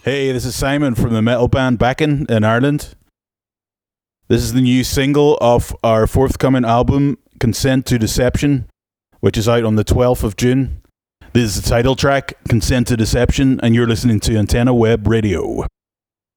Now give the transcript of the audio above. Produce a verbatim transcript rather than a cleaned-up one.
Hey, this is Simon from the metal band Backen in Ireland. This is the new single of our forthcoming album, Consent to Deception, which is out on the twelfth of June. This is the title track, Consent to Deception, and you're listening to Antenna Web Radio.